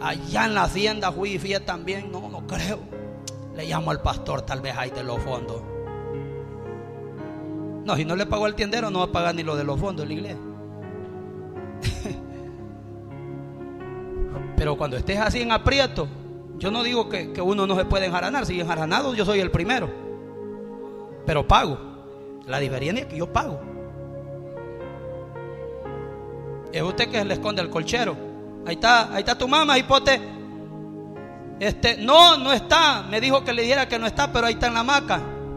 Allá en la hacienda fui y fui también. No creo. Le llamo al pastor, tal vez hay de los fondos. No, si no le pago al tiendero, no va a pagar ni lo de los fondos de la iglesia. Pero cuando estés así en aprieto, yo no digo que uno no se puede enjaranar. Si enjaranado, yo soy el primero. Pero pago. La diferencia es que yo pago. Es usted que se le esconde al colchero. Ahí está tu mamá, hipote. No está. Me dijo que le dijera que no está, pero ahí está en la hamaca.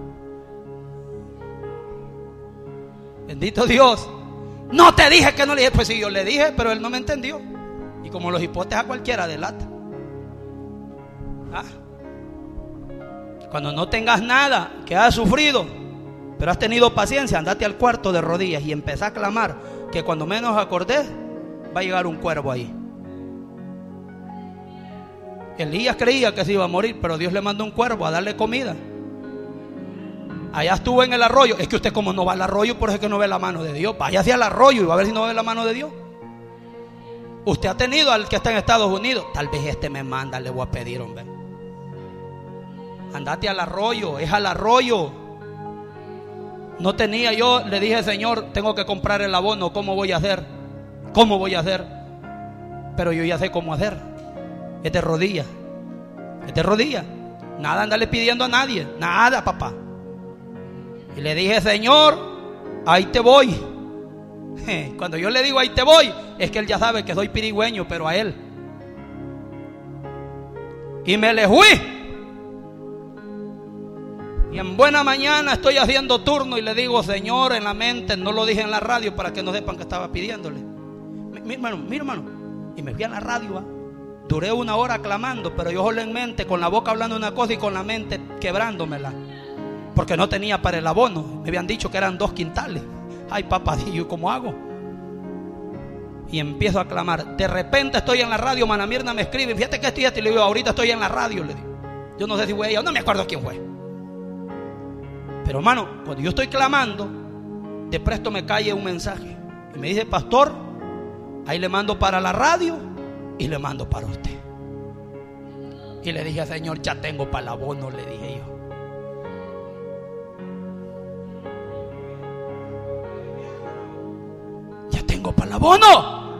Bendito Dios. No te dije que no le dije. Pues sí, yo le dije, pero él no me entendió. Y como los hipotes a cualquiera delata. Cuando no tengas nada, que has sufrido, pero has tenido paciencia, andate al cuarto de rodillas y empezá a clamar, que cuando menos acordés va a llegar un cuervo ahí. Elías creía que se iba a morir, pero Dios le mandó un cuervo a darle comida. Allá estuvo en el arroyo. Es que usted, como no va al arroyo, por eso es que no ve la mano de Dios. Vaya hacia el arroyo y va a ver si no ve la mano de Dios. Usted ha tenido al que está en Estados Unidos. Tal vez me manda, le voy a pedir, hombre. Andate al arroyo, es al arroyo. No tenía, yo le dije, Señor, tengo que comprar el abono. ¿Cómo voy a hacer? ¿Cómo voy a hacer? Pero yo ya sé cómo hacer. Es de rodillas. Es de rodillas. Nada andarle pidiendo a nadie. Nada, papá. Y le dije, Señor, ahí te voy. Cuando yo le digo ahí te voy, es que él ya sabe que soy pirigüeño, pero a él. Y me le fui. Y en buena mañana estoy haciendo turno y le digo, Señor, en la mente, no lo dije en la radio para que no sepan que estaba pidiéndole. Mira, hermano. Y me fui a la radio. Duré 1 hora clamando, pero yo solo en mente, con la boca hablando una cosa y con la mente quebrándomela. Porque no tenía para el abono. Me habían dicho que eran 2 quintales. Ay, papá, ¿y cómo hago? Y empiezo a clamar. De repente estoy en la radio, Mana Mirna me escribe, fíjate que estoy, y le digo, ahorita estoy en la radio, le digo. Yo no sé si fue ella, no me acuerdo quién fue. Pero hermano, cuando yo estoy clamando, de presto me cae un mensaje. Y me dice, pastor, ahí le mando para la radio y le mando para usted. Y le dije, Señor, ya tengo para el abono, le dije yo. Para el abono.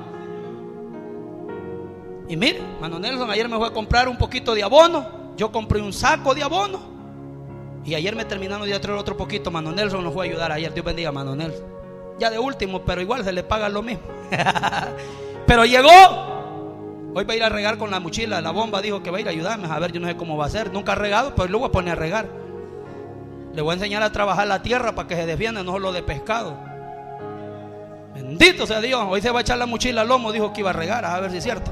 Y mire, Mano Nelson ayer me fue a comprar un poquito de abono. Yo compré un saco de abono. Y ayer me terminaron de traer otro poquito. Mano Nelson nos fue a ayudar ayer. Dios bendiga a Mano Nelson. Ya de último, pero igual se le paga lo mismo. Pero llegó. Hoy va a ir a regar con la mochila. La bomba dijo que va a ir a ayudarme. A ver, yo no sé cómo va a ser. Nunca ha regado, pero lo voy a poner a regar. Le voy a enseñar a trabajar la tierra para que se defienda, no solo de pescado. Bendito sea Dios. Hoy se va a echar la mochila al lomo. Dijo que iba a regar, a ver si es cierto.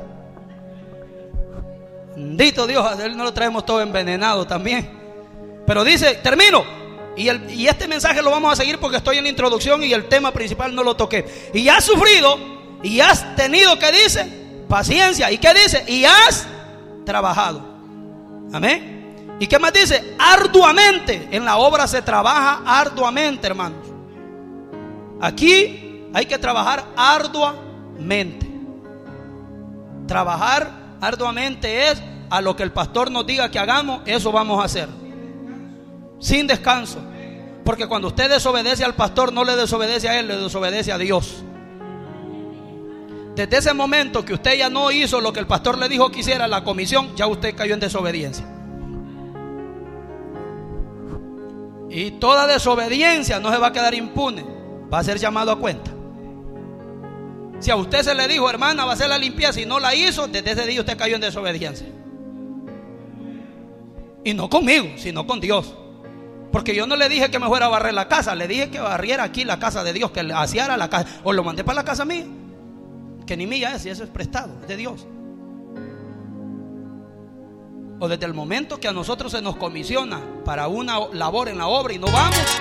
Bendito Dios. A él no lo traemos todo envenenado también. Pero dice, termino. Y este mensaje lo vamos a seguir porque estoy en la introducción y el tema principal no lo toqué. Y has sufrido y has tenido, ¿qué dice? Paciencia. ¿Y qué dice? Y has trabajado. Amén. ¿Y qué más dice? Arduamente. En la obra se trabaja arduamente, hermanos. Aquí hay que trabajar arduamente. Trabajar arduamente es a lo que el pastor nos diga que hagamos, eso vamos a hacer. Sin descanso. Porque cuando usted desobedece al pastor, no le desobedece a él, le desobedece a Dios. Desde ese momento que usted ya no hizo lo que el pastor le dijo que hiciera, la comisión, ya usted cayó en desobediencia. Y toda desobediencia no se va a quedar impune, va a ser llamado a cuenta. Si a usted se le dijo, hermana, va a hacer la limpieza y no la hizo, desde ese día usted cayó en desobediencia. Y no conmigo, sino con Dios. Porque yo no le dije que me fuera a barrer la casa, le dije que barriera aquí la casa de Dios, que le aseara la casa. O lo mandé para la casa mía, que ni mía es, y eso es prestado, es de Dios. O desde el momento que a nosotros se nos comisiona para una labor en la obra y no vamos,